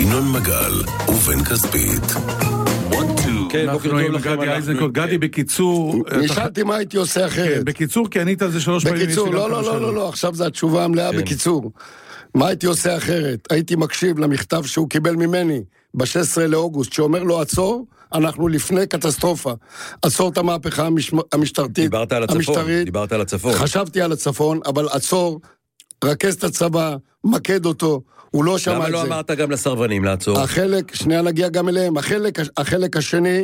ינון מגל ובן כספית. כן, בוקר טוב לכם. גדי איזנקוט. גדי, בקיצור... נשאלתי מה הייתי עושה אחרת. בקיצור, כי ענית על זה 3 פעמים. בקיצור, לא, עכשיו זה התשובה המלאה בקיצור. מה הייתי עושה אחרת? הייתי מקשיב למכתב שהוא קיבל ממני ב-16 לאוגוסט, שאומר לו עצור, אנחנו לפני קטסטרופה. עצור את המהפכה המשטרתית. דיברת על הצפון. חשבתי על הצפון, אבל עצור, רכז את הצבא, מקד אותו, הוא לא שמע את זה. למה לא אמרת גם לסרבנים לעצור? שנייה נגיע גם אליהם. החלק השני,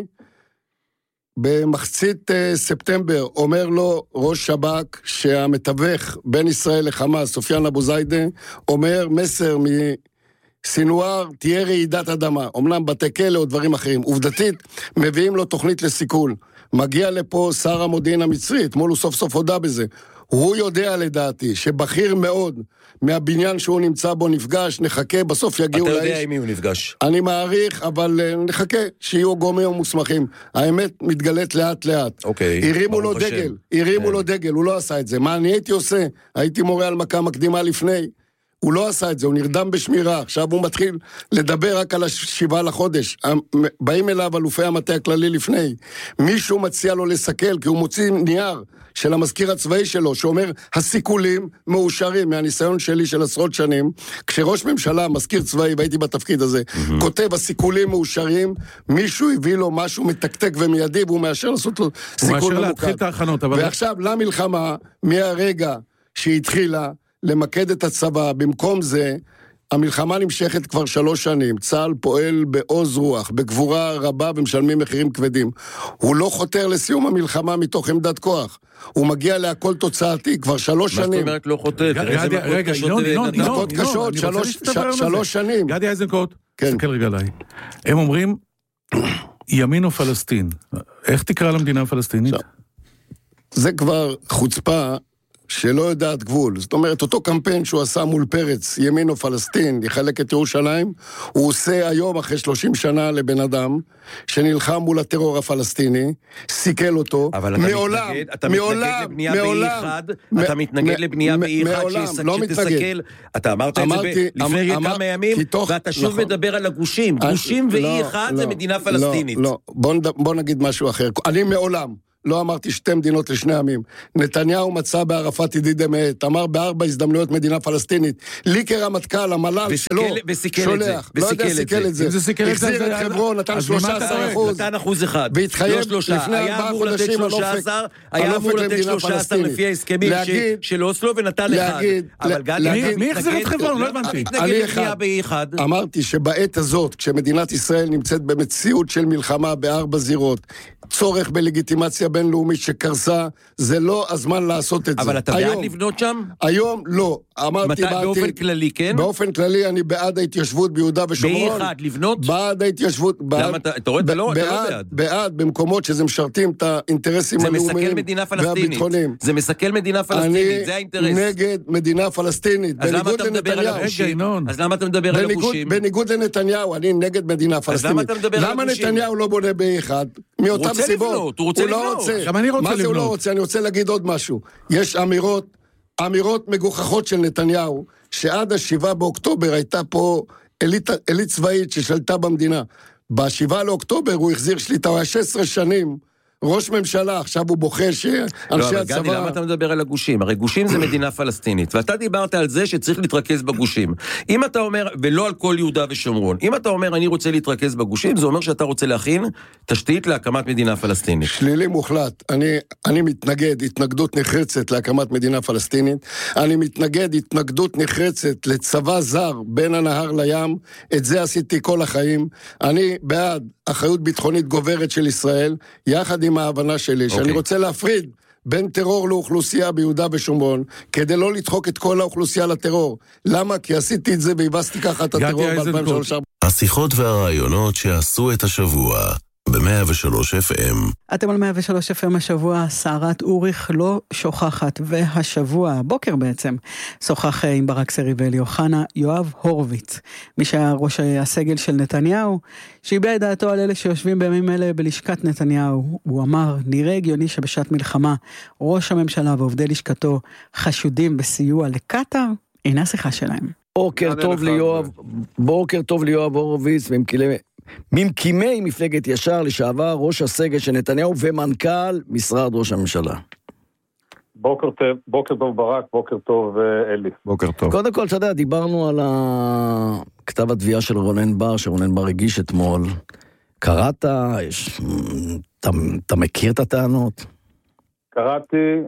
במחצית ספטמבר, אומר לו ראש שב"כ שהמתווך בין ישראל לחמאס, סופיאן אבו זיידה, אומר מסר מסינואר, תהיה רעידת אדמה. אמנם בתי כלא או דברים אחרים. עובדתית, מביאים לו תוכנית לסיכול. מגיע לפה שר המודיעין המצרי, אתמול הוא סוף סוף הודע בזה. הוא יודע לדעתי שבכיר מאוד מהבניין שהוא נמצא בו נפגש, נחכה, בסוף יגיעו לאיש. אתה יודע עם מי הוא נפגש? אני מעריך, אבל נחכה שיהיו גורמים מוסמכים. האמת מתגלית לאט לאט. אוקיי. הרימו לו דגל, הוא לא עשה את זה. מה אני הייתי עושה? הייתי מורה על מכה מקדימה לפני. הוא לא עשה את זה, הוא נרדם בשמירה. עכשיו הוא מתחיל לדבר רק על 7 לחודש. באים אליו אלופי המטה הכללי לפני. מישהו מציע לו לסכל, כי הוא מוציא נייר של המזכיר הצבאי שלו, שאומר, הסיכולים מאושרים מהניסיון שלי של עשרות שנים. כשראש ממשלה, מזכיר צבאי, והייתי בתפקיד הזה, כותב, הסיכולים מאושרים, מישהו הביא לו משהו מתקתק ומיידי, והוא מאשר לעשות לו סיכול ממוקד. ועכשיו, למלחמה, מהרגע שהתחילה, למקד את הצבא, במקום זה, המלחמה נמשכת כבר 3 שנים, צה"ל פועל בעוז רוח, בגבורה רבה ומשלמים מחירים כבדים. הוא לא חותר לסיום המלחמה מתוך עמדת כוח. הוא מגיע להכל תוצאתי כבר 3 שנים. מה זאת אומרת לא חותר? רגע, מכות קשות, 3 שנים. גדי איזנקוט, תסתכל רגע עליי. הם אומרים, ימין או פלסטין. איך תקרא למדינה הפלסטינית? זה כבר חוצפה שלא יודעת גבול. זאת אומרת, אותו קמפיין שהוא עשה מול פרץ, ימין או פלסטין, יחלק את ירושלים, הוא עושה היום, אחרי 30 שנה, לבן אדם, שנלחם מול הטרור הפלסטיני, סיכל אותו, אבל אתה מתנגד לבנייה באי אחד, שתסכל, אתה אמרת את זה לפני כמה ימים, ואתה שוב מדבר על הגושים, גושים ואי אחד זה מדינה פלסטינית. לא, בוא נגיד משהו אחר. אני מעולם לא אמרתי 2 מדינות לשני עמים. נתניהו מצא בערפאת ידיד אמת, אמר ב4 הזדמנויות מדינה פלסטינית. לי כרמטכ"ל, המל"ל שלו, שולח. לא יודע סיכל את זה. החזיר את חברון, נתן 13%. נתן 1%. והתחייב לפני 4 חודשים היה אמור לתת 13 לפי ההסכמים של אוסלו ונתן 1. אבל גדי, מי החזיר את חברון? לא הבנתי. אמרתי שבעת הזאת, כשמדינת ישראל נמצאת במציאות של מלחמה ב4 זירות, צורך בלגיטימציה בינלאומית שקרסה, זה לא הזמן לעשות את זה. אבל אתה בעד לבנות שם? היום לא. אמרתי באופן כללי, כן? באופן כללי אני בעד ההתיישבות ביהודה ושומרון. באחד לבנות? בעד ההתיישבות. למה אתה רואה? אתה לא בעד. בעד, במקומות שזה משרתים את האינטרסים הלאומיים והביטחוניים. זה מסכל מדינה פלסטינית, זה האינטרס. אני נגד מדינה פלסטינית, בניגוד לנתניהו. אז למה אתה מדבר על הגושים? בניגוד לנתניהו, אני נגד מדינה פלסטינית. למה נתניהו לא בונה באחד? מאותם סיבות. הוא רוצה לבנות. גם אני רוצה לבנות. מה זה הוא לא רוצה? אני רוצה להגיד עוד משהו. יש אמירות מגוחכות של נתניהו, שעד 7 באוקטובר הייתה פה אלית צבאית ששלטה במדינה. ב7 לאוקטובר הוא החזיר שליטה, הוא היה 16 שנים, ראש ממשלה, עכשיו הוא בוכה שאנשי הצבא... גדי, למה אתה מדבר על הגושים? הרי גושים זה מדינה פלסטינית, ואתה דיברת על זה שצריך להתרכז בגושים. אם אתה אומר, ולא על כל יהודה ושומרון, אם אתה אומר, אני רוצה להתרכז בגושים, זה אומר שאתה רוצה להכין תשתית להקמת מדינה פלסטינית. שלילי מוחלט. אני מתנגד התנגדות נחרצת להקמת מדינה פלסטינית, אני מתנגד התנגדות נחרצת לצבא זר בין הנהר לים, את זה עשיתי כל החיים. אני בעד אחריות ביטחונית גוברת של ישראל, יחד עם ההבנה שלי, שאני רוצה להפריד בין טרור לאוכלוסייה ביהודה ושומרון, כדי לא לדחוק את כל האוכלוסייה לטרור. למה? כי עשיתי את זה והיבסתי ככה את הטרור ב-2003. השיחות והרעיונות שעשו את השבוע ב-103 FM. אתם על 103 FM השבוע, סערת אוריך לא שוכחת, והשבוע, בוקר בעצם, שוחח עם ברק סרי ואלי אוחנה, יואב הורוביץ, מי שהיה ראש הסגל של נתניהו, שהביע את דעתו על אלה שיושבים בימים אלה בלשכת נתניהו. הוא אמר, נראה הגיוני שבשעת מלחמה, ראש הממשלה ועובדי לשכתו חשודים בסיוע לקטר, אינה שיחה שלהם. בוקר טוב ליואב הורוביץ, ממקימי מפלגת ישר לשעבר, ראש הסגל של נתניהו ומנכ"ל משרד ראש הממשלה. בוקר טוב ברק, בוקר טוב אלי. בוקר טוב. קודם כל, אתה יודע, דיברנו על כתב התביעה של רונן בר, שרונן בר הגיש אתמול. קראת? אתה מכיר את הטענות? קראתי,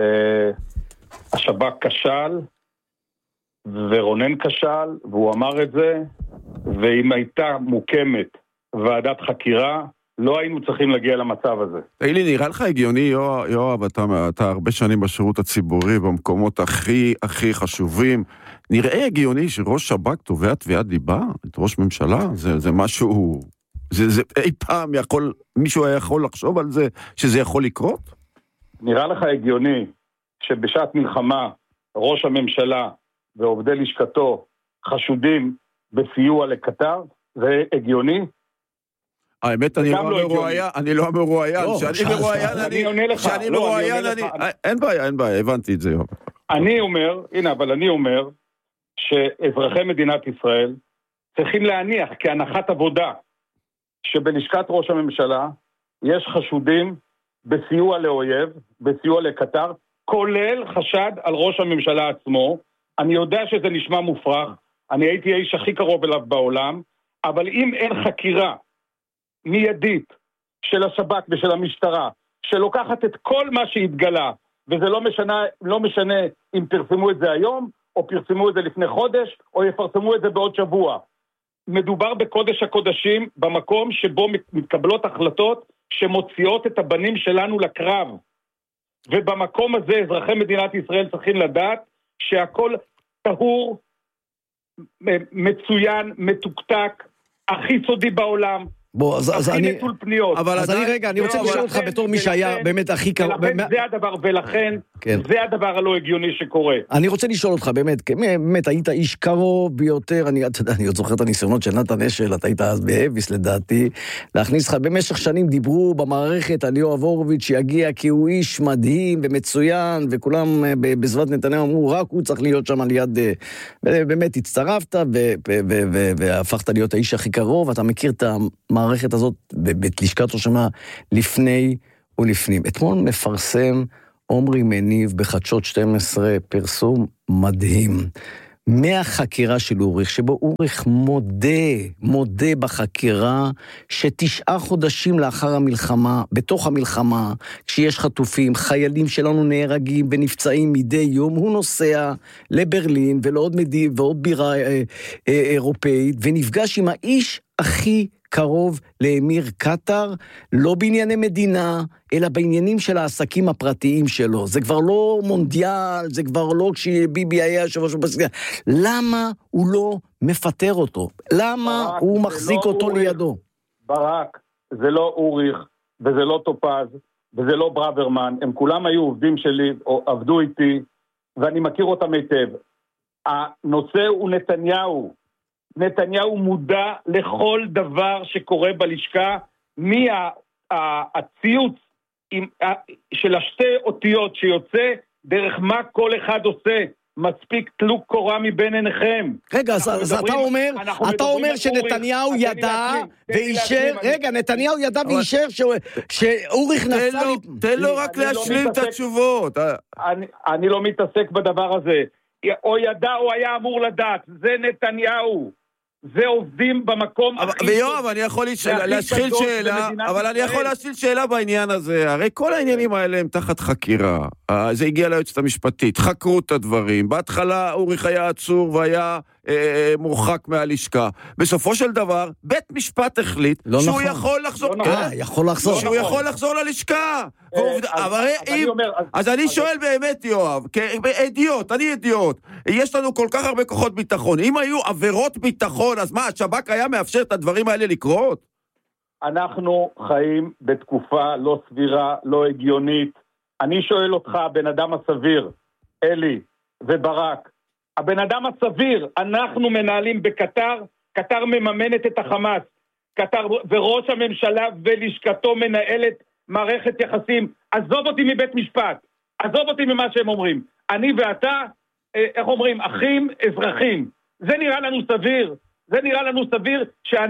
השב"כ כשל, ורונן כשל, והוא אמר את זה, ואם הייתה מוקמת ועדת חקירה, לא היינו צריכים להגיע למצב הזה. אלי, נראה לך הגיוני, יואב, אתה הרבה שנים בשירות הציבורי, במקומות הכי חשובים, נראה הגיוני שראש שב"כ תובע תביעת דיבה? את ראש ממשלה? זה משהו... זה אי פעם מישהו היה יכול לחשוב על זה, שזה יכול לקרות? נראה לך הגיוני שבשעת מלחמה ראש הממשלה ועובדי לשכתו חשודים בסיוע לקטר? זה הגיוני? האמת, אני לא מרואיין, שאני מרואיין, אין בעיה, הבנתי את זה, יואב. אני אומר שאזרחי מדינת ישראל צריכים להניח כהנחת עבודה שבלשכת ראש הממשלה יש חשודים בסיוע לאויב, בסיוע לקטר, כולל חשד על ראש הממשלה עצמו. אני יודע שזה נשמע מופרך, אני הייתי האיש הכי קרוב אליו בעולם, אבל אם אין חקירה מיידית של השב"כ ושל המשטרה, שלוקחת את כל מה שהתגלה, וזה לא משנה אם פרסמו את זה היום, או פרסמו את זה לפני חודש, או יפרסמו את זה בעוד שבוע. מדובר בקודש הקודשים, במקום שבו מתקבלות החלטות שמוציאות את הבנים שלנו לקרב. ובמקום הזה אזרחי מדינת ישראל צריכים לדעת שהכל טהור, מצוין, מתוקתק, הכי סודי בעולם. בוא, אז אני רוצה לשאול אותך בתור מי שהיה באמת הכי קרוב. ולכן זה הדבר הלא הגיוני שקורה. אני רוצה לשאול אותך באמת היית איש קרוב ביותר, אני עוד זוכר את הניסיונות של נתן אשל, אתה היית אז באביס לדעתי, להכניס לך, במשך שנים דיברו במערכת על יואב הורוביץ שיגיע כי הוא איש מדהים ומצוין, וכולם בזבת נתניהו אמרו, רק הוא צריך להיות שם על יד, באמת הצטרפת והפכת להיות האיש הכי קרוב, אתה מכיר את המערכת הזאת בלשכת ראש הממשלה לפני ולפנים. אתמול מפרסם עומרי מניב בחדשות 12 פרסום מדהים מהחקירה של אוריך, שבו אוריך מודה בחקירה ש9 חודשים לאחר המלחמה, בתוך המלחמה, כשיש חטופים, חיילים שלנו נהרגים ונפצעים מדי יום, הוא נוסע לברלין ולעוד בירה אירופאית, ונפגש עם האיש הכי קרוב לאמיר קטר, לא בענייני מדינה, אלא בעניינים של העסקים הפרטיים שלו. זה כבר לא מונדיאל, זה כבר לא כשביבי היה יושב ראש האופוזיציה. למה הוא לא מפטר אותו? למה הוא מחזיק אותו לידו? ברק, זה לא אוריך, וזה לא טופז, וזה לא ברוורמן, הם כולם היו עובדים שלי, או עבדו איתי, ואני מכיר אותם היטב. הנושא הוא נתניהו מודע לכל דבר שקורה בלשכה, מהציוץ של השתי אותיות שיוצא, דרך מה כל אחד עושה, מספיק תלוק קורה מבין עיניכם. רגע, אז אתה אומר שנתניהו ידע ואישר, נתניהו ידע ואישר שאוריך נסע... תן לו רק להשלים את התשובות. אני לא מתעסק בדבר הזה. או ידע או היה אמור לדעת, זה נתניהו. זה עובדים במקום הכי... ויואב, אני יכול להשחיל שאלה, אבל אני יכול להשחיל שאלה בעניין הזה. הרי כל העניינים האלה הם תחת חקירה. זה הגיע ליועצת המשפטית, חקרו את הדברים. בהתחלה אוריך היה עצור והיה מורחק מהלשכה. בסופו של דבר, בית משפט החליט שהוא יכול לחזור... שהוא יכול לחזור ללשכה. אז אני שואל באמת, יואב, אני אידיוט, יש לנו כל כך הרבה כוחות ביטחון. אם היו עבירות ביטחון, אז מה, השב"כ היה מאפשר את הדברים האלה לקרות? אנחנו חיים בתקופה לא סבירה, לא הגיונית. אני שואל אותך, הבן אדם הסביר, אלי וברק, הבן אדם הסביר, אנחנו מנהלים בקטר, קטר מממנת את החמאס, קטר וראש הממשלה ולשכתו מנהלת מערכת יחסים. עזוב אותי מבית משפט, עזוב אותי ממה שהם אומרים. אני ואתה, איך אומרים, אחים אזרחים. זה נראה לנו סביר. זה נראה לנו סביר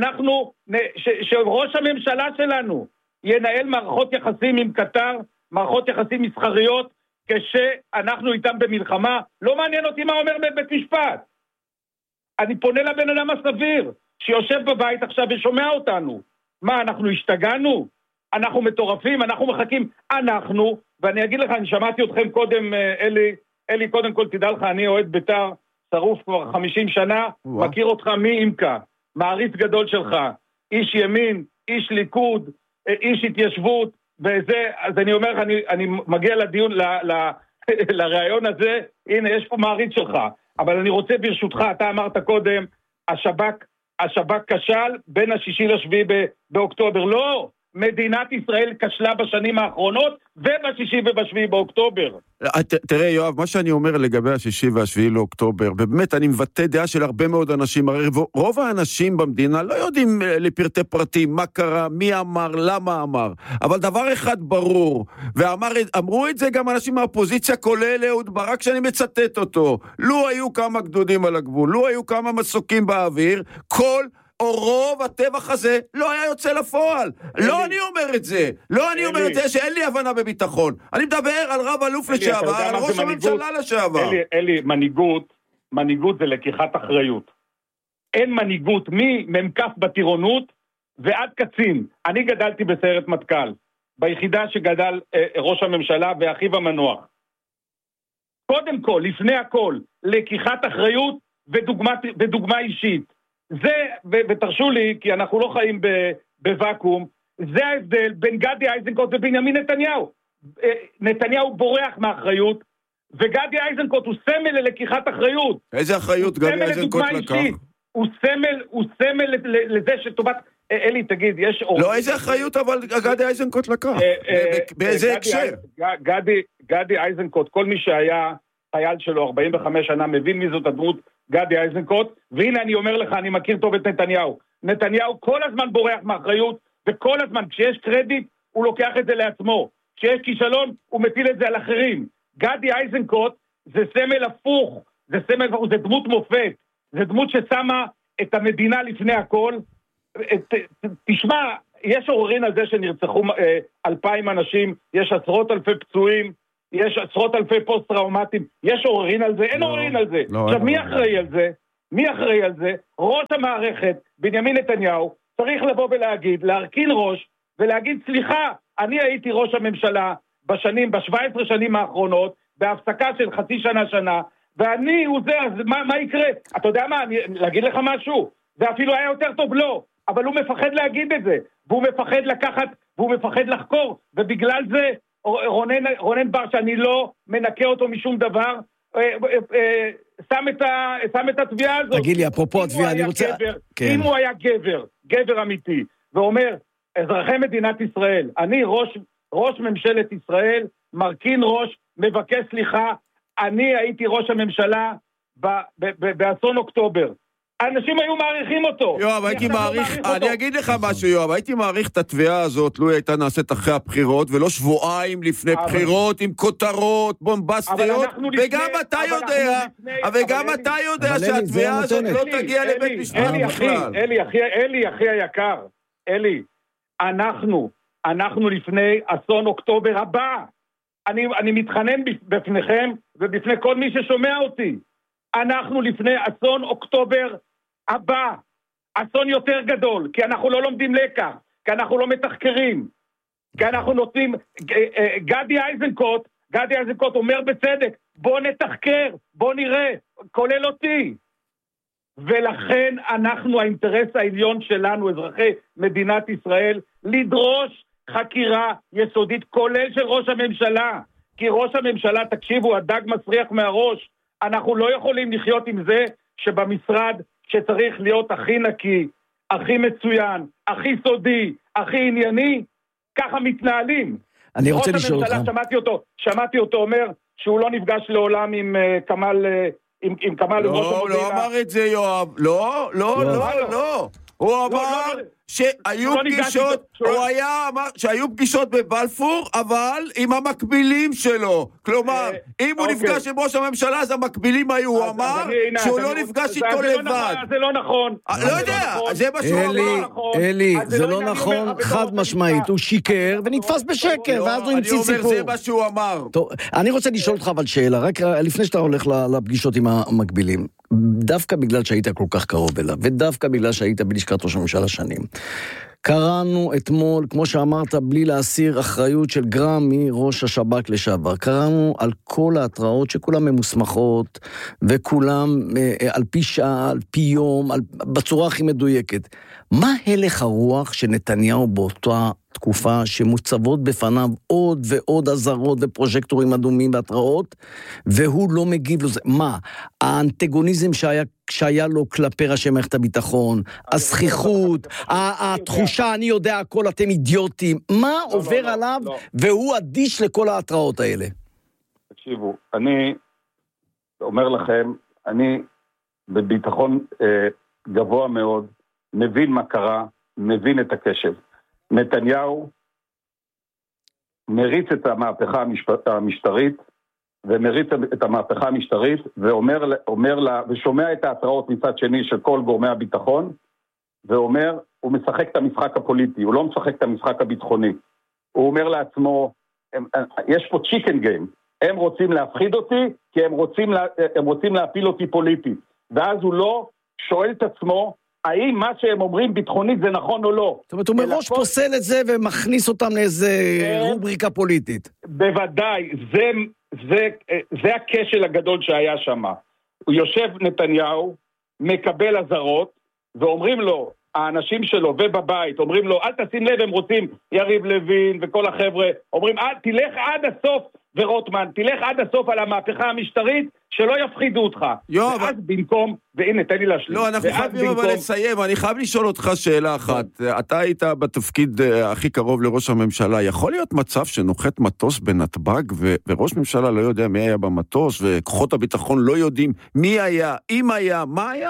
שראש הממשלה שלנו ינהל מערכות יחסים עם קטר, מערכות יחסים מסחריות, כשאנחנו איתם במלחמה. לא מעניין אותי מה אומר בבית משפט. אני פונה לבן אדם הסביר, שיושב בבית עכשיו ושומע אותנו. מה, אנחנו השתגענו? אנחנו מטורפים? אנחנו מחכים? אנחנו, ואני אגיד לך, אני שמעתי אתכם קודם, אלי, קודם כל תדע לך, אני אוהד בית"ר, שרוף כבר 50 שנה, מכיר אותך מאימקה, מעריץ גדול שלך, איש ימין, איש ליכוד, איש התיישבות, וזה, אז אני אומר לך, אני מגיע לדיון, לרעיון הזה, הנה, יש פה מעריץ שלך, אבל אני רוצה ברשותך, אתה אמרת קודם, השב"כ כשל בין השישי לשביעי באוקטובר, לא, מדינת ישראל כשלה בשנים האחרונות, ובשישי ובשביעי באוקטובר. תראה יואב, מה שאני אומר לגבי השישי והשביעי לאוקטובר, באמת אני מבטא דעה של הרבה מאוד אנשים, הרי רוב האנשים במדינה לא יודעים לפרטי פרטים, מה קרה, מי אמר, למה אמר, אבל דבר אחד ברור, ואמרו את זה גם אנשים מהאופוזיציה, כולל אהוד ברק, שאני מצטט אותו, לו היו כמה גדודים על הגבול, לו היו כמה מסוקים באוויר, או רוב הטבח הזה לא היה יוצא לפועל. לא אני אומר את זה. לא אני אומר את זה שאין לי הבנה בביטחון. אני מדבר על רב אלוף לשעבר, על ראש הממשלה לשעבר. אלי, מנהיגות זה לקיחת אחריות. אין מנהיגות ממקף בטירונות ועד קצין. אני גדלתי בסיירת מטכ"ל, ביחידה שגדל ראש הממשלה ואחיו המנוח. קודם כל, לפני הכל, לקיחת אחריות ודוגמה אישית. זה, ותרשו לי, כי אנחנו לא חיים בוואקום, זה ההבדל בין גדי איזנקוט ובנימין נתניהו. נתניהו בורח מאחריות, וגדי איזנקוט הוא סמל ללקיחת אחריות. איזה אחריות גדי איזנקוט לקח? הוא סמל לזה שטובת... אלי, תגיד, יש... לא, איזה אחריות אבל גדי איזנקוט לקח? באיזה הקשר? גדי איזנקוט, כל מי שהיה חייל שלו 45 שנה, מבין מי זאת הדמות גדי איזנקוט, והנה אני אומר לך, אני מכיר טוב את נתניהו. נתניהו כל הזמן בורח מאחריות, וכל הזמן, כשיש קרדיט, הוא לוקח את זה לעצמו. כשיש כישלון, הוא מטיל את זה על אחרים. גדי איזנקוט זה סמל הפוך, זה דמות מופת, זה דמות ששמה את המדינה לפני הכל. תשמע, יש עוררין על זה שנרצחו 2,000 אנשים, יש עשרות אלפי פצועים, יש עשרות אלפי פוסט-טראומטיים, יש עוררין על זה? אין עוררין על זה. עכשיו, מי אחראי על זה? מי אחראי על זה? ראש המערכת, בנימין נתניהו, צריך לבוא ולהגיד, להרכין ראש, ולהגיד, סליחה, אני הייתי ראש הממשלה ב-17 שנים האחרונות, בהפסקה של חצי שנה, ואני הוא זה, אז מה יקרה? אתה יודע מה, להגיד לך משהו? זה אפילו היה יותר טוב, לא. אבל הוא מפחד להגיד את זה, והוא מפחד לקחת, והוא מפחד לחקור, ובגלל זה, רונן בר, שאני לא מנקה אותו משום דבר, שם את התביעה הזאת. תגיד לי, אפרופו התביעה, אני רוצה... אם הוא היה גבר אמיתי, ואומר, אזרחי מדינת ישראל, אני ראש ממשלת ישראל, מרכין ראש, מבקש סליחה, אני הייתי ראש הממשלה באסון אוקטובר. האנשים היו מעריכים אותו. יואב, אני אגיד לך משהו, יואב, הייתי מעריך את התביעה הזאת, לו הייתה נעשית אחרי הבחירות, ולא שבועיים לפני בחירות, עם כותרות, בומבסטיות, וגם אתה יודע שהתביעה הזאת לא תגיע לבית משפט בכלל. אלי, אחי היקר, אלי, אנחנו לפני אסון אוקטובר הבא. אני מתחנן בפניכם, ובפני כל מי ששומע אותי. אנחנו לפני אסון אוקטובר הבא, אסון יותר גדול, כי אנחנו לא לומדים לקח, כי אנחנו לא מתחקרים, כי אנחנו נותנים, גדי איזנקוט אומר בצדק, בוא נתחקר, בוא נראה, כולל אותי. ולכן אנחנו, האינטרס העליון שלנו, אזרחי מדינת ישראל, לדרוש חקירה יסודית, כולל של ראש הממשלה, כי ראש הממשלה, תקשיבו, הדג מסריח מהראש, אנחנו לא יכולים לחיות עם זה שבמשרד שצריך להיות הכי נקי, הכי מצוין, הכי סודי, הכי ענייני, ככה מתנהלים. אני רוצה לשאול אותך. שמעתי אותו אומר שהוא לא נפגש לעולם עם כמאל. לא אמר את זה יואב, לא. הוא אמר שהיו פגישות, שהיו פגישות בבלפור, אבל עם המקבילים שלו. כלומר, אם הוא נפגש עם ראש הממשלה, אז המקבילים היו, הוא אמר שהוא לא נפגש איתו לבד. זה לא נכון. לא יודע, זה מה שהוא אמר. אלי, זה לא נכון, חד משמעית, הוא שיקר ונתפס בשקר, ואז הוא המציא סיפור. אני אומר, זה מה שהוא אמר. טוב, אני רוצה לשאול אותך אבל שאלה, רק לפני שאתה הולך לפגישות עם המקבילים, דווקא בגלל שהיית כל כך קרוב אליו, ודווקא בגלל שהיית בלשכת ראש הממשלה שנים, קראנו אתמול, כמו שאמרת, בלי להסיר אחריות של גרם מראש השב"כ לשעבר, קראנו על כל ההתראות שכולם ממוסמכות, וכולם על פי שעה, על פי יום, בצורה הכי מדויקת. מה הלך הרוח שנתניהו באותה תקופה שמוצבות בפניו עוד ועוד עזרות ופרוז'קטורים אדומים והתראות, והוא לא מגיב לזה? מה? האנטגוניזם שהיה לו כלפי ראשי מערכת הביטחון, הזכיחות, התחושה, אני יודע הכל, אתם אידיוטים, מה עובר עליו והוא אדיש לכל ההתראות האלה? תקשיבו, אני אומר לכם, אני בביטחון גבוה מאוד, מבין מה קרה, מבין את הקשב. נתניהו מריץ את המהפכה המשטרית, ומריץ את המהפכה המשטרית, ואומר לה, ושומע את ההתראות מצד שני של כל גורמי הביטחון, ואומר, הוא משחק את המשחק הפוליטי, הוא לא משחק את המשחק הביטחוני. הוא אומר לעצמו, יש פה צ'יקן גיים, הם רוצים להפחיד אותי, כי הם רוצים להפיל אותי פוליטית. ואז הוא לא שואל את עצמו, האם מה שהם אומרים ביטחונית זה נכון או לא? זאת אומרת, הוא מראש פוסל את זה ומכניס אותם לאיזה רובריקה פוליטית. בוודאי, זה הכשל הגדול שהיה שם. הוא יושב נתניהו, מקבל עזרות, ואומרים לו, האנשים שלו ובבית, אומרים לו, אל תשים לב, הם רוצים יריב לוין וכל החבר'ה, אומרים, תלך עד הסוף, ורוטמן, תלך עד הסוף על המהפכה המשטרית, שלא יפחידו אותך. ואז במקום, והנה, תן לי להשלים. לא, אנחנו חייבים אבל לסיים, אני חייב לשאול אותך שאלה אחת. אתה היית בתפקיד הכי קרוב לראש הממשלה, יכול להיות מצב שנוחת מטוס בנתב"ג, וראש ממשלה לא יודע מי היה במטוס, וכוחות הביטחון לא יודעים מי היה, אם היה, מה היה?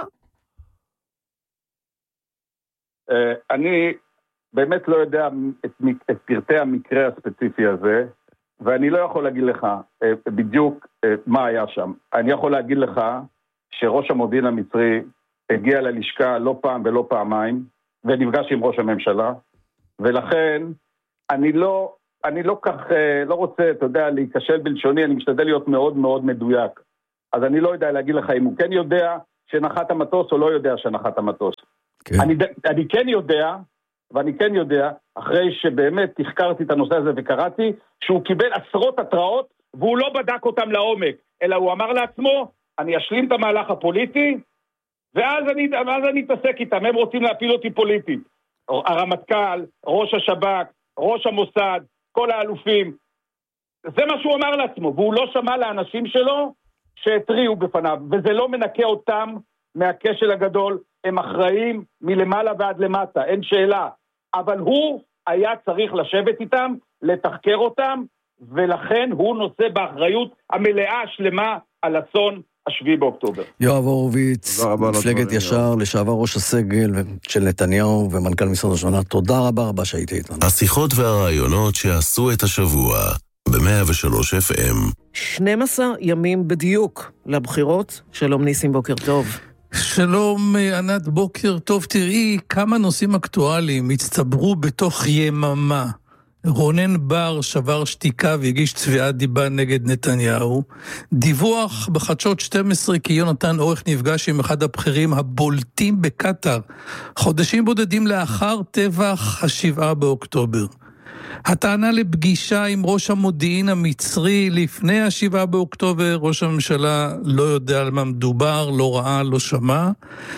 אני באמת לא יודע את פרטי המקרה הספציפי הזה, ואני לא יכול להגיד לך בדיוק מה היה שם. אני יכול להגיד לך שראש המודיעין המצרי הגיע ללשכה לא פעם ולא פעמיים, ונפגש עם ראש הממשלה, ולכן אני לא כך, לא רוצה, אתה יודע, להיכשל בלשוני, אני משתדל להיות מאוד מאוד מדויק. אז אני לא יודע להגיד לך אם הוא כן יודע שנחת המטוס או לא יודע שנחת המטוס. כן. אני כן יודע, ואני כן יודע, אחרי שבאמת תחקרתי את הנושא הזה וקראתי, שהוא קיבל עשרות התראות, והוא לא בדק אותם לעומק, אלא הוא אמר לעצמו, אני אשלים את המהלך הפוליטי, ואז אני אתעסק איתם, הם רוצים להפיל אותי פוליטית. הרמטכ"ל, ראש השב"כ, ראש המוסד, כל האלופים, זה מה שהוא אמר לעצמו, והוא לא שמע לאנשים שלו שהטריעו בפניו, וזה לא מנקה אותם מהכשל הגדול, הם אחראים מלמעלה ועד למטה, אין שאלה. אבל הוא היה צריך לשבת איתם, לתחקר אותם, ולכן הוא נושא באחריות המלאה השלמה על אסון השביעי באוקטובר. יואב הורוביץ, מפלגת ישר, לשעבר ראש הסגל של נתניהו ומנכ"ל משרד ראש, תודה רבה שהיית איתנו. השיחות והרעיונות שעשו את השבוע ב-103 FM. 12 ימים בדיוק לבחירות. שלום ניסים, בוקר טוב. שלום ענת, בוקר טוב. תראי כמה נושאים אקטואליים הצטברו בתוך יממה. רונן בר שבר שתיקה והגיש תביעת דיבה נגד נתניהו. דיווח בחדשות 12 כי יונתן אורך נפגש עם אחד הבכירים הבולטים בקטר, חודשים בודדים לאחר טבח ה7 באוקטובר. הטענה לפגישה עם ראש המודיעין המצרי לפני ה7 באוקטובר, ראש הממשלה לא יודע על מה מדובר, לא ראה, לא שמע,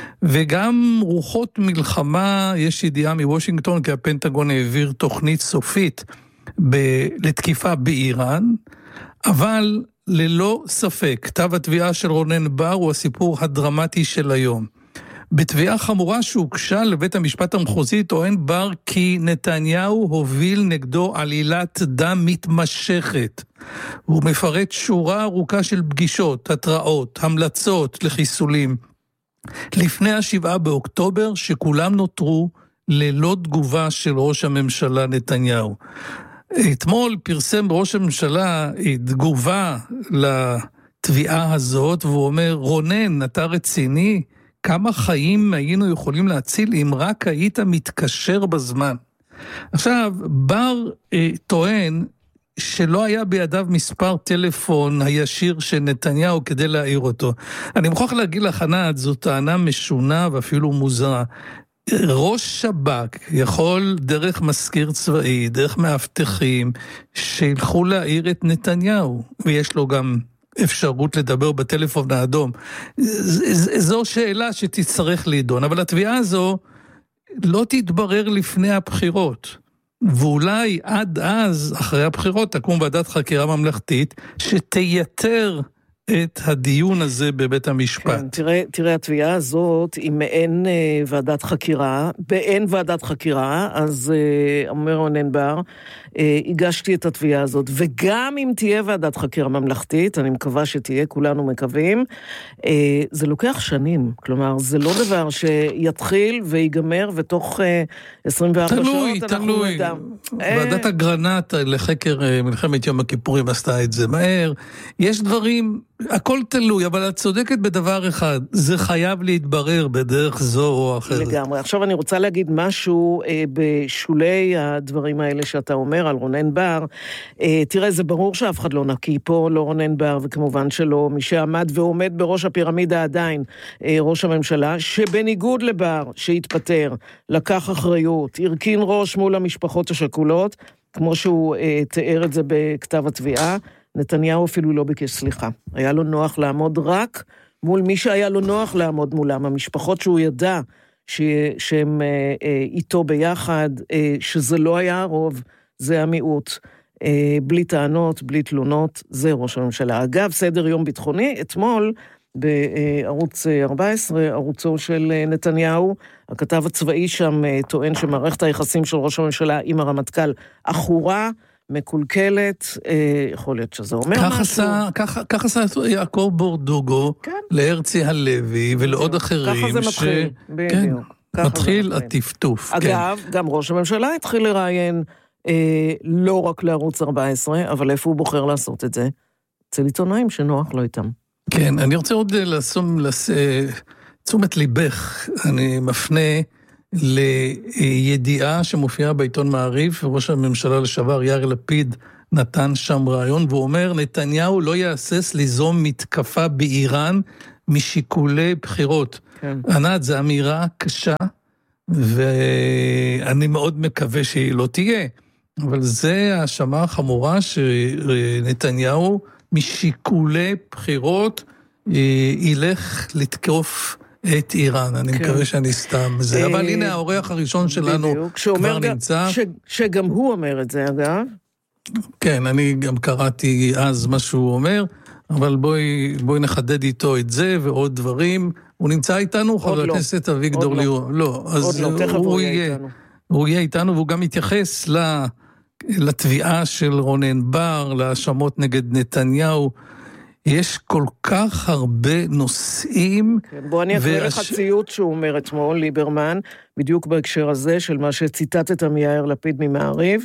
וגם רוחות מלחמה, יש ידיעה מוושינגטון כי הפנטגון העביר תוכנית סופית לתקיפה באיראן, אבל ללא ספק, כתב התביעה של רונן בר הוא הסיפור הדרמטי של היום. בתביעה חמורה שהוגשה לבית המשפט המחוזי טוען בר כי נתניהו הוביל נגדו עלילת דם מתמשכת. הוא מפרט שורה ארוכה של פגישות, התראות, המלצות לחיסולים. לפני 7 באוקטובר, שכולם נותרו ללא תגובה של ראש הממשלה נתניהו. אתמול פרסם ראש הממשלה תגובה לתביעה הזאת, והוא אומר, רונן, אתה רציני? כמה חיים היינו יכולים להציל אם רק היית מתקשר בזמן? עכשיו, בר טוען שלא היה בידיו מספר טלפון הישיר של נתניהו כדי להעיר אותו. אני מוכרח להגיד לך, ענת, זו טענה משונה ואפילו מוזרה. ראש שב"כ יכול דרך מזכיר צבאי, דרך מאבטחים, שילכו להעיר את נתניהו, ויש לו גם אפשרות לדבר בטלפון האדום. זו שאלה שתצטרך להידון, אבל התביעה הזו לא תתברר לפני הבחירות. ואולי עד אז, אחרי הבחירות, תקום ועדת חקירה ממלכתית, שתייתר את הדיון הזה בבית המשפט. כן, תראה, התביעה הזאת, אם אין ועדת חקירה, באין ועדת חקירה, אז אומר רונן בר, הגשתי את התביעה הזאת, וגם אם תהיה ועדת חקירה ממלכתית, אני מקווה שתהיה, כולנו מקווים, זה לוקח שנים, כלומר, זה לא דבר שיתחיל ויגמר, ותוך 24 שעות אנחנו נדע. ועדת אגרנט לחקר מלחמת יום הכיפורים עשתה את זה מהר, יש דברים, הכל תלוי, אבל את צודקת בדבר אחד, זה חייב להתברר בדרך זו או אחרת. לגמרי. עכשיו אני רוצה להגיד משהו בשולי הדברים האלה שאתה אומר על רונן בר. תראה, זה ברור שאף אחד לא נקי פה, לא רונן בר, וכמובן שלא, מי שעמד ועומד בראש הפירמידה עדיין, ראש הממשלה, שבניגוד לבר שהתפטר, לקח אחריות, הרכין ראש מול המשפחות השכולות, כמו שהוא תיאר את זה בכתב התביעה, נתניהו אפילו לא ביקש סליחה. היה לו נוח לעמוד רק מול מי שהיה לו נוח לעמוד מולם, המשפחות שהוא ידע שהם איתו ביחד, שזה לא היה הרוב, זה המיעוט, בלי טענות, בלי תלונות, זה ראש הממשלה. אגב, סדר יום ביטחוני, אתמול בערוץ 14, ערוצו של נתניהו, הכתב הצבאי שם טוען שמערכת היחסים של ראש הממשלה עם הרמטכ"ל אחורה, מקולקלת, יכול להיות שזה אומר משהו. כך עשה יעקב בורדוגו להרצי הלוי ולעוד אחרים. ככה זה מתחיל, בדיוק. מתחיל הטפטוף. אגב, גם ראש הממשלה התחיל לראיין לא רק לערוץ 14, אבל איפה הוא בוחר לעשות את זה? אצל עיתונאים שנוח לו איתם. כן, אני רוצה עוד תשומת ליבך, אני מפנה לידיעה שמופיעה בעיתון מעריב, וראש הממשלה לשעבר יאיר לפיד נתן שם רעיון, והוא אומר, נתניהו לא יאסס ליזום מתקפה באיראן משיקולי בחירות. כן. ענת, זו אמירה קשה, ואני מאוד מקווה שהיא לא תהיה, אבל זה האשמה החמורה שנתניהו משיקולי בחירות ילך לתקוף את איראן. אני מקווה שאני סתם זה, אבל הנה האורח הראשון שלנו כבר נמצא. שגם הוא אומר את זה, אגב. כן, אני גם קראתי אז מה שהוא אומר, אבל בואי נחדד איתו את זה ועוד דברים. הוא נמצא איתנו, חבר הכנסת אביגדור ליאור. לא, אז הוא יהיה איתנו, והוא גם מתייחס לתביעה של רונן בר, להאשמות נגד נתניהו. יש כל כך הרבה נושאים. כן, בוא אני אקריא לך ציוט שהוא אומר אתמול, ליברמן, בדיוק בהקשר הזה של מה שציטטת מיאיר לפיד ממעריב,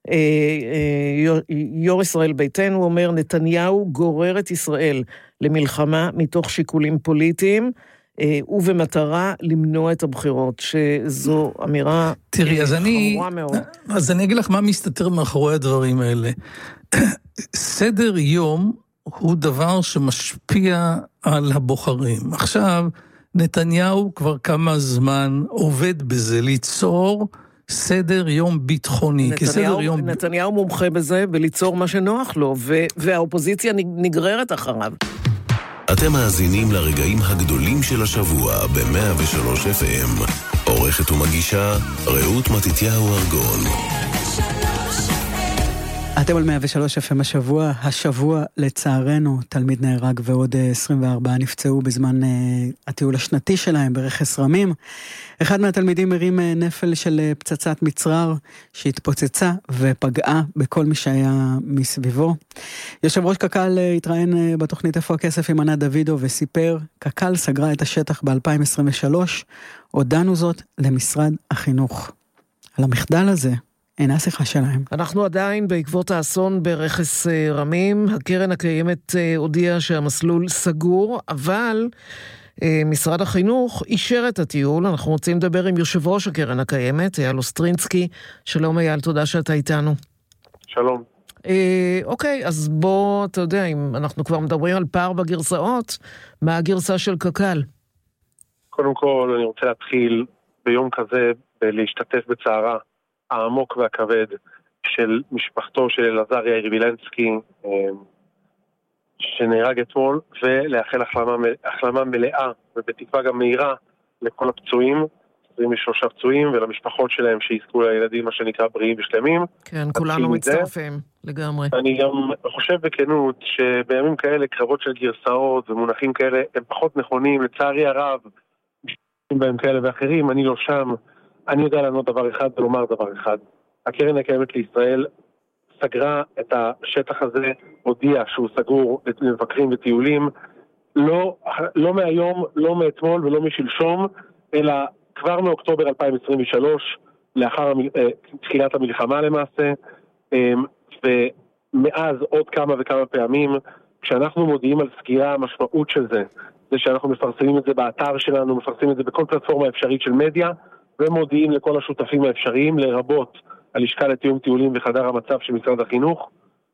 יו"ר ישראל ביתנו אומר, נתניהו גורר את ישראל למלחמה מתוך שיקולים פוליטיים, ובמטרה למנוע את הבחירות, שזו אמירה חמורה מאוד. אז אני אגיד לך מה מסתתר מאחורי הדברים האלה. סדר יום הוא דבר שמשפיע על הבוחרים. עכשיו, נתניהו כבר כמה זמן עובד בזה, ליצור סדר יום ביטחוני. נתניהו מומחה בזה, וליצור מה שנוח לו, והאופוזיציה נגררת אחריו. אתם מאזינים לרגעים הגדולים של השבוע ב-103 FM. עורכת ומגישה רעות מתתיהו ארגון. אתם על 103 FM השבוע לצערנו תלמיד נהרג ועוד 24 נפצעו בזמן הטיול השנתי שלהם ברכס רמים. אחד מהתלמידים הרים נפל של פצצת מצרר שהתפוצצה ופגעה בכל מי שהיה מסביבו. יושב ראש קק"ל התראיין בתוכנית איפה הכסף עם ענת דוידוב וסיפר, קק"ל סגרה את השטח ב-2023, הודענו זאת למשרד החינוך. על המחדל הזה אינה שיחה שלהם. אנחנו עדיין בעקבות האסון ברכס רמים. הקרן הקיימת הודיעה שהמסלול סגור, אבל משרד החינוך אישר את הטיול. אנחנו רוצים לדבר עם יושב ראש הקרן הקיימת, אייל אוסטרינסקי. שלום אייל, תודה שאתה איתנו. שלום. אוקיי, אז בוא, אתה יודע, אם אנחנו כבר מדברים על פער בגרסאות, מה הגרסה של קק"ל? קודם כל, אני רוצה להתחיל ביום כזה להשתתף בצערה העמוק והכבד של משפחתו של אלעזר יאיר וילנסקי שנהרג אתמול, ולאחל החלמה מלאה ובתקווה גם מהירה לכל הפצועים, 23 פצועים, ולמשפחות שלהם שיזכו לילדים מה שנקרא בריאים ושלמים. כן, כולנו מצטרפים לגמרי. אני גם חושב בכנות שבימים כאלה קרבות של גרסאות ומונחים כאלה הם פחות נכונים, לצערי הרב, בהם כאלה ואחרים, אני לא שם. אני יודע לענות דבר אחד ולומר דבר אחד. הקרן הקיימת לישראל סגרה את השטח הזה, הודיע שהוא סגור למבקרים וטיולים, לא מהיום, לא מאתמול ולא משלשום, אלא כבר מאוקטובר 2023, לאחר תחילת המלחמה למעשה, ומאז עוד כמה וכמה פעמים, כשאנחנו מודיעים על סגירה, המשמעות של זה, זה שאנחנו מפרסמים את זה באתר שלנו, מפרסמים את זה בכל פלטפורמה אפשרית של מדיה, ומודיעים לכל השותפים האפשריים, לרבות הלשכה לתיאום טיולים וחדר המצב של משרד החינוך.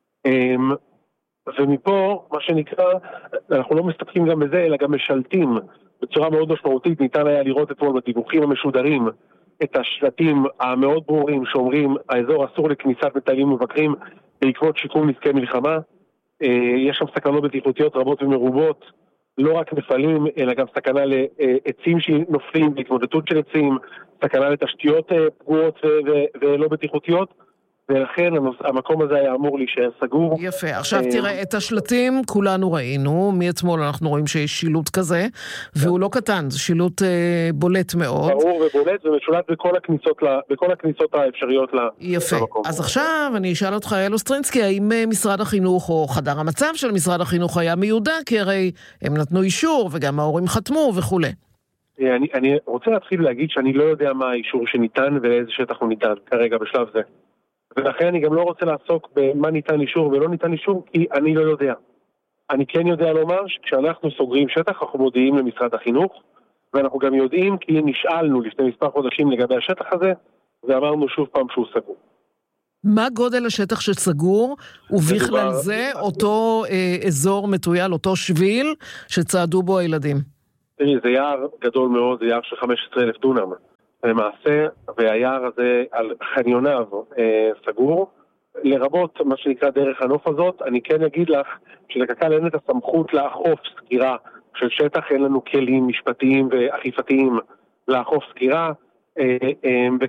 ומפה, מה שנקרא, אנחנו לא מסתפקים גם בזה, אלא גם משלטים בצורה מאוד משמעותית. ניתן היה לראות אתמול בדיווחים המשודרים את השלטים המאוד ברורים שאומרים, האזור אסור לכניסת מטיילים ומבקרים בעקבות שיקום נזקי מלחמה. יש שם סכנות בטיחותיות רבות ומרובות, לא רק נפלים, אלא גם סכנה לעצים שנופלים, להתמודדות של עצים, סכנה לתשתיות פגועות ולא בטיחותיות, ולכן המקום הזה היה אמור להישאר סגור. יפה, עכשיו תראה, את השלטים כולנו ראינו, מאתמול אנחנו רואים שיש שילוט כזה, והוא לא קטן, זה שילוט בולט מאוד. ברור ובולט, ומשולט בכל הכניסות האפשריות למקום. יפה, אז עכשיו אני אשאל אותך, אייל אוסטרינסקי, האם משרד החינוך או חדר המצב של משרד החינוך היה מיודע, כי הרי הם נתנו אישור וגם ההורים חתמו וכו'. אני רוצה להתחיל להגיד שאני לא יודע מה האישור שניתן ולאיזה שטח הוא ניתן כרגע בשלב זה. ולכן אני גם לא רוצה לעסוק במה ניתן אישור ולא ניתן אישור, כי אני לא יודע. אני כן יודע לומר שכשאנחנו סוגרים שטח, אנחנו מודיעים למשרד החינוך, ואנחנו גם יודעים כי נשאלנו לפני מספר חודשים לגבי השטח הזה, ואמרנו שוב פעם שהוא סגור. מה גודל השטח שסגור, ובכלל זה אותו אזור מטויל, אותו שביל שצעדו בו הילדים? זה יער גדול מאוד, זה יער של 15,000 דונם. למעשה, והיער הזה על חניוניו סגור, לרבות מה שנקרא דרך הנוף הזאת. אני כן אגיד לך שלקק"ל אין את הסמכות לאכוף סגירה של שטח, אין לנו כלים משפטיים ואכיפתיים לאכוף סגירה,